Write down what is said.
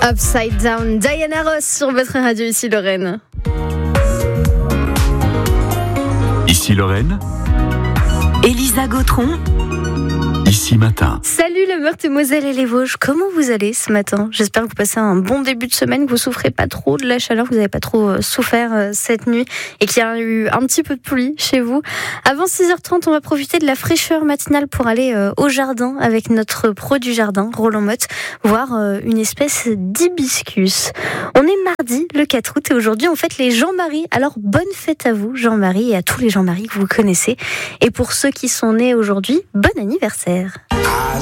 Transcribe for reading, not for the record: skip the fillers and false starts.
Upside Down, Diana Ross sur votre radio, ici Lorraine. Ici Lorraine, Elisa Gautron, ici Matin. Salut le Meurthe-et-Moselle et les Vosges, comment vous allez ce matin ? J'espère que vous passez un bon début de semaine, que vous souffrez pas trop de la chaleur, que vous n'avez pas trop souffert cette nuit et qu'il y a eu un petit peu de pluie chez vous. Avant 6h30, on va profiter de la fraîcheur matinale pour aller au jardin avec notre pro du jardin, Roland Motte, voir une espèce d'hibiscus. On est mardi, le 4 août, et aujourd'hui on fête les Jean-Marie. Alors bonne fête à vous, Jean-Marie, et à tous les Jean-Marie que vous connaissez. Et pour ceux qui sont nés aujourd'hui, bon anniversaire.